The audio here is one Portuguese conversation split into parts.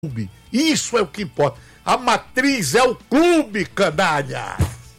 clube. Isso é o que importa. A matriz é o clube, canalha.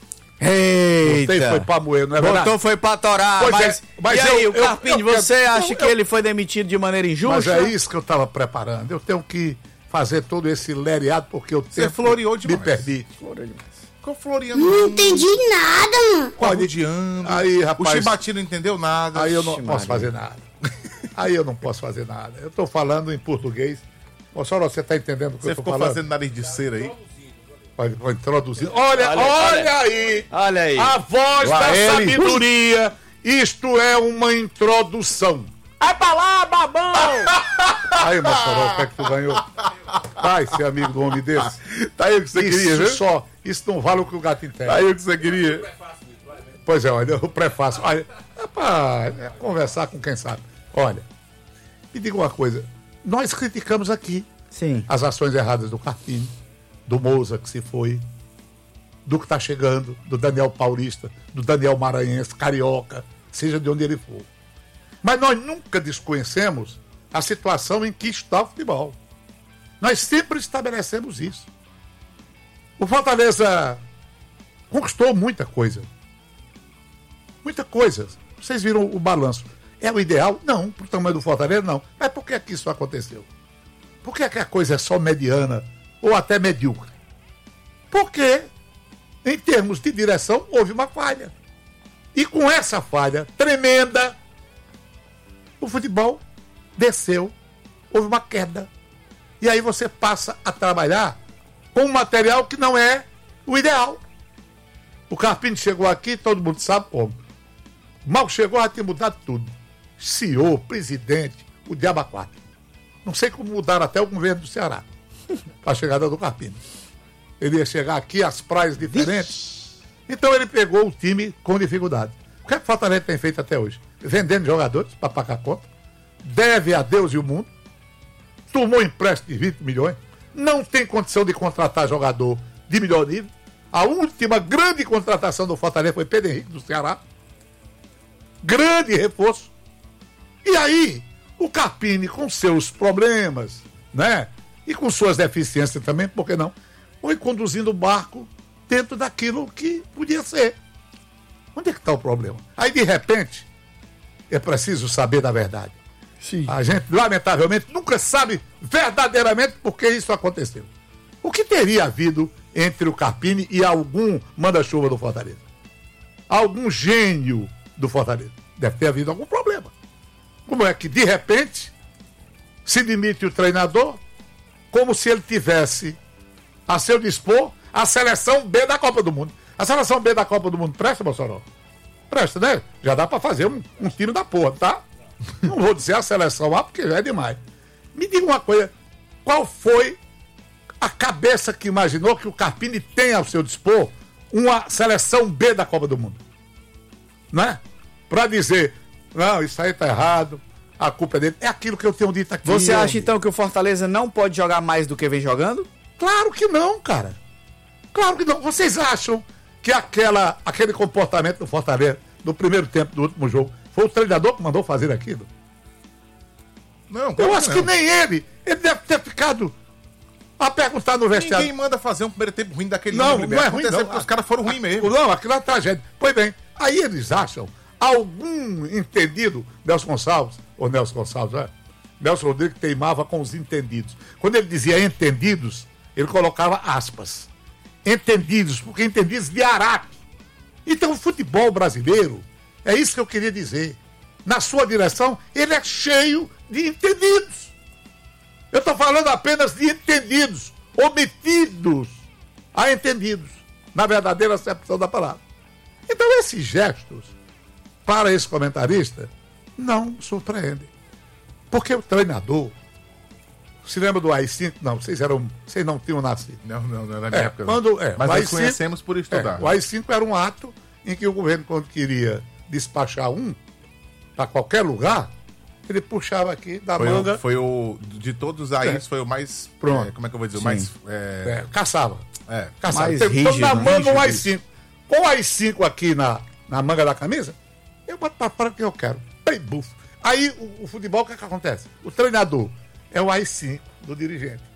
Eita. Botei foi pra moer, não é verdade? Botou foi pra torar, mas e aí, o Carpini, você acha que ele foi demitido de maneira injusta? Mas é isso que eu estava preparando. Eu tenho que fazer todo esse lereado porque eu tenho. Você floreou demais. Me permite. Floreou demais. Ficou floreando. Não entendi nada, mano. Rodeando. Aí, rapaz. O Chibati não entendeu nada. Aí eu não posso fazer nada. Aí eu não posso fazer nada. Eu tô falando em português. Moçora, você tá entendendo o que Você eu tô ficou falando? fazendo nariz de cera aí? Vai introduzir. Olha aí. Olha aí. A voz Lá da ele. sabedoria. Isto é uma introdução. Vai pra lá, babão! Aí, Mossoró, o que é que tu ganhou? Vai ser amigo do homem desse. Tá aí o que você queria, Isso viu? só. Isso não vale o que o gato entende. Tá aí o que você queria. Pois é, olha, o prefácio. Olha, é pra conversar com quem sabe. Olha, me diga uma coisa. Nós criticamos aqui Sim. as ações erradas do Carpini, do Moza que se foi, do que está chegando, do Daniel Paulista, do Daniel Maranhense, carioca, seja de onde ele for. Mas nós nunca desconhecemos a situação em que está o futebol. Nós sempre estabelecemos isso. O Fortaleza conquistou muita coisa. Muita coisa. Vocês viram o balanço. É o ideal? Não. Para o tamanho do Fortaleza, não. Mas por que isso aconteceu? Por que a coisa é só mediana ou até medíocre? Porque, em termos de direção, houve uma falha. E com essa falha tremenda, o futebol desceu, houve uma queda. E aí você passa a trabalhar com um material que não é o ideal. O Carpini chegou aqui, todo mundo sabe como. Mal chegou, já tinha mudado tudo. CEO, presidente, o diabo a quatro. Não sei como mudaram até o governo do Ceará para a chegada do Carpini. Ele ia chegar aqui, as praias diferentes. Então ele pegou o time com dificuldade. O que é que o Fortaleza tem feito até hoje? Vendendo jogadores para pagar conta. Deve a Deus e o mundo. Tomou empréstimo de 20 milhões. Não tem condição de contratar jogador de melhor nível. A última grande contratação do Fortaleza foi Pedro Henrique do Ceará. Grande reforço. E aí, o Carpini, com seus problemas, né? E com suas deficiências também, por que não? Foi conduzindo o barco dentro daquilo que podia ser. Onde é que está o problema? Aí, de repente, é preciso saber da verdade. Sim. A gente, lamentavelmente, nunca sabe verdadeiramente por que isso aconteceu. O que teria havido entre o Carpini e algum manda-chuva do Fortaleza? Algum gênio do Fortaleza? Deve ter havido algum problema. Como é que, de repente, se demite o treinador como se ele tivesse a seu dispor a seleção B da Copa do Mundo? A seleção B da Copa do Mundo presta, Bolsonaro? Presta, né? Já dá pra fazer um tiro da porra, tá? Não vou dizer a seleção A, porque já é demais. Me diga uma coisa, qual foi a cabeça que imaginou que o Carpini tem ao seu dispor uma seleção B da Copa do Mundo? Né? Pra dizer, não, isso aí tá errado, a culpa é dele. É aquilo que eu tenho dito aqui. Você acha então que o Fortaleza não pode jogar mais do que vem jogando? Claro que não, cara. Claro que não. Vocês acham que aquele comportamento do Fortaleza no primeiro tempo do último jogo foi o treinador que mandou fazer aquilo? Não, Eu acho que nem ele. Ele deve ter ficado a perguntar no vestiário. Ninguém manda fazer um primeiro tempo ruim daquele Não, nível. não é ruim, não. Porque os caras foram ruins mesmo. Não, aquilo é uma tragédia. Pois bem, aí eles acham, algum entendido, Nelson Gonçalves, né? Nelson Rodrigues teimava com os entendidos. Quando ele dizia entendidos, ele colocava aspas. Entendidos, porque entendidos de Araque. Então o futebol brasileiro, é isso que eu queria dizer. Na sua direção, ele é cheio de entendidos. Eu estou falando apenas de entendidos, omitidos a entendidos, na verdadeira acepção da palavra. Então esses gestos, para esse comentarista, não surpreendem. Porque o treinador, se lembra do AI-5? Não, vocês não tinham nascido. Não era na minha época. Mas o nós AI-5 conhecemos por estudar. o AI-5 era um ato em que o governo, quando queria despachar um para qualquer lugar, ele puxava aqui da manga. De todos os AIs, foi o mais. Pronto. Como é que eu vou dizer? O Sim. mais. Caçava. Caçava. Mais Então, rígido, na né? manga um AI-5. Com o AI-5 aqui na manga da camisa, eu boto para fora o que eu quero. Bem bufo. Aí o futebol, o que acontece? O treinador é o AI-5 do dirigente.